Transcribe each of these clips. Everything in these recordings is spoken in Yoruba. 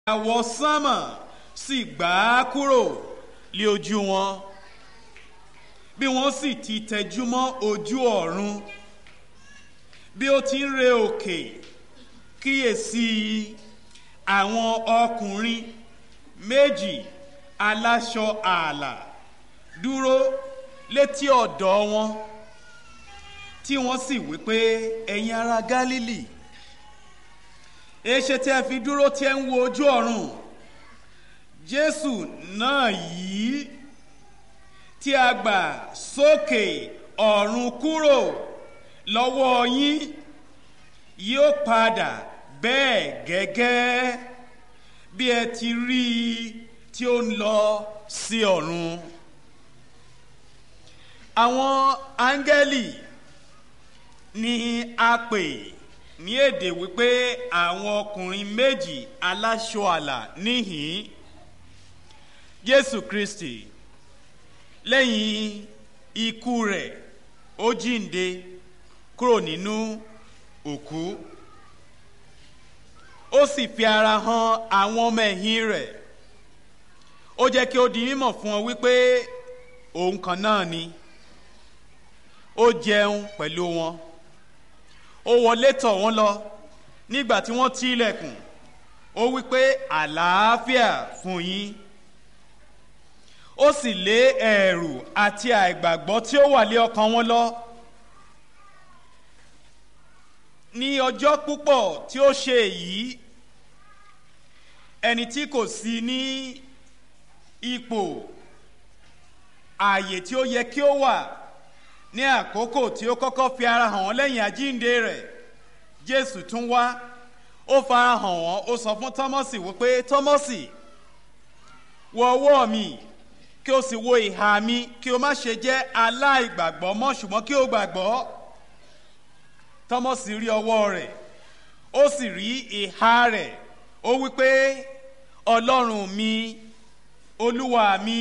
àwọsánmà sì gbà á kúrò lé ojú wọn, bí wọ́n sì ti tẹjúmọ́ ojú ọ̀run, bí ó ti ń re òkè, kíyèsí àwọn ọkùnrin méjì aláṣọ ààlà dúró létí ọ̀dọ̀ wọn, tí wọ́n sì wí pé, ẹ̀yin ará Gálílì, èéṣe tí ẹ fi dúró tí ẹ ń wo ojú ọ̀run? Jésù náà yìí tí a gbà sókè ọ̀run kúrò lọ́wọ́ yín yóò padà bẹ́ẹ̀ gẹ́gẹ́ bí ẹ ti rí i tí ó ń lọ sí ọ̀run. Àwọn áńgẹ́lì ni a pè ní èdè wípé àwọn ọkùnrin méjì aláṣọ àlà níhìn. Jésù Kristi lẹ́yìn ikú rẹ̀ ó jíǹde kúrò nínú òkú, ó sì fi ara hàn àwọn ọmọ ẹ̀yìn rẹ̀. Ó jẹ́ kí ó di mímọ̀ fún wọn wípé òun kan náà ni. Ó jẹun pẹ̀lú wọn, ó wọlé tọ̀ wọ́n lọ. Nígbà tí wọ́n ti ilẹ̀kùn, ó wípé àlàáfíà fún yín. Ó sì lé ẹ̀rù àti àìgbàgbọ́ tí ó wà lé ọkàn wọn lọ. Ní ọjọ́ púpọ̀ tí ó ṣe èyí, ẹni tí kò sí ní ipò ààyè tí ó yẹ kí ó wà ní àkókò tí ó kọ́kọ́ fi ara hàn wọ́n lẹ́yìn àjíǹde rẹ̀, Jésù tún wá, ó fara hàn wọ́n. Ó sọ fún Tọ́mọ́sì wípé, Tọ́mọ́sì, wo ọwọ́ mi, kí o sì wo ìhà mi, kí o má ṣe jẹ́ aláìgbàgbọ́ mọ́, ṣùgbọ́n kí o gbàgbọ́. Tọ́mọ́sì rí ọwọ́ rẹ̀, ó sì rí ìhà rẹ̀. Ó wípé, Ọlọ́run mi, Olúwa mi.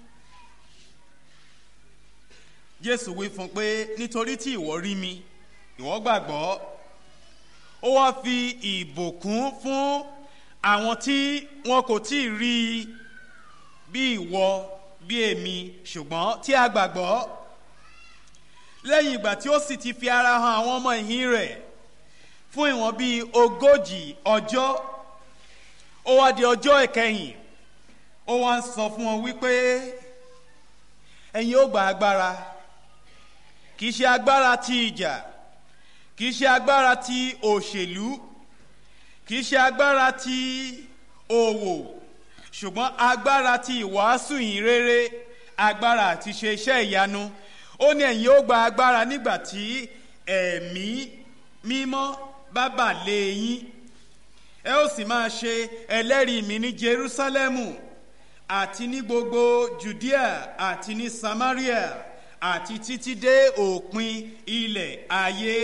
Jésù wí fún pé, nítorí tí ìwọ rí mi, ìwọ gbàgbọ́. Ó wá fi ìbùkún fún àwọn tí wọn kò tí ì rí i bí ìwọ, bí èmi, ṣùgbọ́n tí a gbàgbọ́. Lẹ́yìn ìgbà tí ó sì ti fi ara hàn àwọn ọmọ ẹ̀yìn rẹ̀ fún ìwọ̀n bí 40 ọjọ́, ó wá di ọjọ́ ìkẹyìn. Ó wá ń sọ fún wọn wípé, ẹ̀yin ó gba agbára. Kìí ṣe agbára ti ìjà, kìí ṣe agbára ti òṣèlú, kìí ṣe agbára ti òwò, ṣùgbọ́n agbára ti ìwàásù ìyìn rere, agbára àti ṣe iṣẹ́ ìyanu. Ó ní ẹ̀yin ó gba agbára nígbà tí ẹ̀mí mímọ́ bá bà lé yín. Ẹ ó sì máa ṣe ẹlẹ́rìí mi ní Jerúsálẹ́mù àti ní gbogbo Jùdíà àti ní Samaria àti títí dé òpin ilẹ̀ ayé.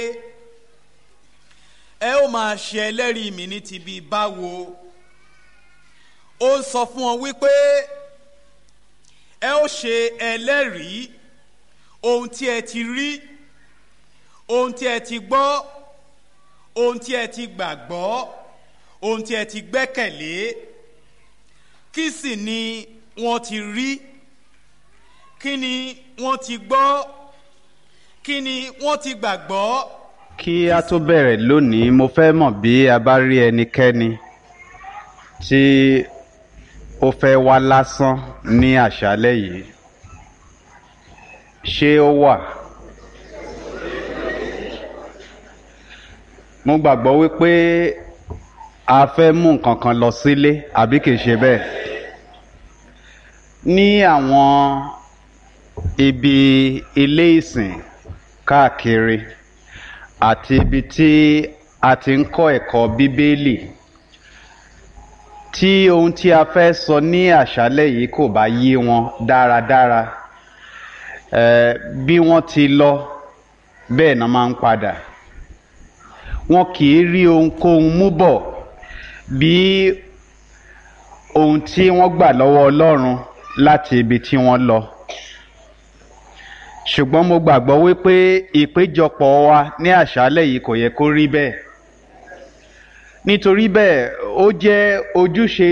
Ẹ ó máa ṣe ẹlẹ́rìí mi ní ti bí báwo? Ó sọ fún wọn wípé ẹ ó ṣe ẹlẹ́rìí ohun tí ẹ ti rí, ohun tí ẹ ti gbọ́, ohun tí ẹ ti gbàgbọ́, ohun tí ẹ ti gbẹ́kẹ̀lé. Kí sì ni wọ́n ti rí? Kí ni wọ́n ti gbọ́? Kí ni wọ́n ti gbàgbọ́? Kí a tó bẹ̀rẹ̀ lónìí, mo fẹ́ mọ̀ bí a bá rí ẹnikẹ́ni tí ó fẹ́ wá lásán ní àṣálẹ́ yìí. Ṣé ó wà? Mo gbàgbọ́ wípé a fẹ́ mú nǹkan kan lọ sílé, àbí kìí ṣe bẹ́ẹ̀? Ní àwọn ibi ilé ìsìn káàkiri àti ibi tí a ti ń kọ́ ẹ̀kọ́ Bíbélì, tí ohun tí a fẹ́ sọ ní àṣálẹ́ yìí kò bá yé wọn dáradára, bí wọ́n ti lọ bẹ́ẹ̀ náà máa ń padà. Wọn kì í rí ohunkóhun mú bọ̀ bí ohun tí wọ́n gbà lọ́wọ́ Ọlọ́run láti ibi tí wọ́n lọ. Ṣùgbọ́n mo gbàgbọ́ wípé ìpéjọpọ̀ wa ní àṣálẹ́ yìí kò yẹ kó rí bẹ́ẹ̀. nítorí bẹ́ẹ̀ ó jẹ́ ojúṣe